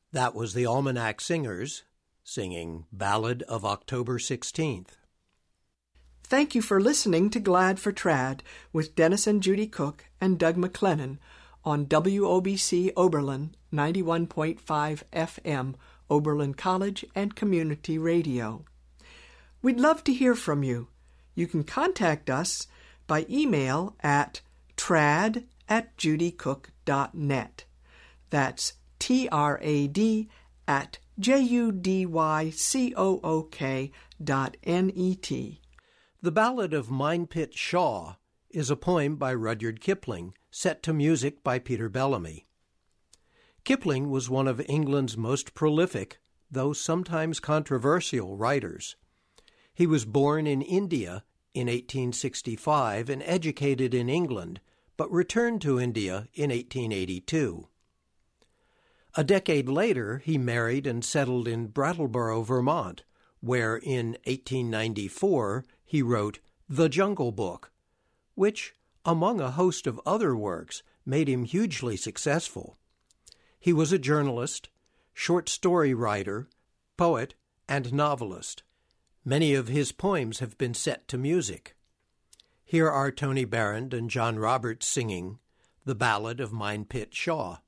That was the Almanac Singers singing Ballad of October 16th. Thank you for listening to Glad for Trad with Dennis and Judy Cook and Doug McLennan on WOBC Oberlin 91.5 FM, Oberlin College and Community Radio. We'd love to hear from you. You can contact us by email at trad@judycook.net. That's trad@judycook.net. The Ballad of Minepit Shaw is a poem by Rudyard Kipling, set to music by Peter Bellamy. Kipling was one of England's most prolific, though sometimes controversial, writers. He was born in India in 1865 and educated in England, but returned to India in 1882. A decade later, he married and settled in Brattleboro, Vermont, where in 1894 he wrote The Jungle Book, which, among a host of other works, made him hugely successful. He was a journalist, short story writer, poet, and novelist. Many of his poems have been set to music. Here are Tony Barrand and John Roberts singing The Ballad of Minepit Shaw.